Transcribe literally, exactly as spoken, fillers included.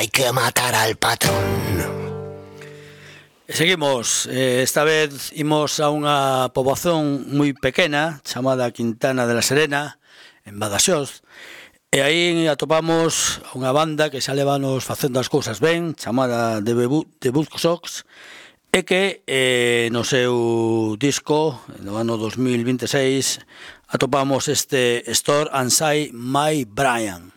Hay que matar al patrón. Seguimos, eh, esta vez imos a unha poboación moi pequena chamada Quintana de la Serena, en Badaxoz, e aí atopamos unha banda que xa levanos facendo as cousas ben, chamada The Buzzcocks, e que eh, no seu disco, no ano dos mil vinte e seis, atopamos este Store and Say My Brian.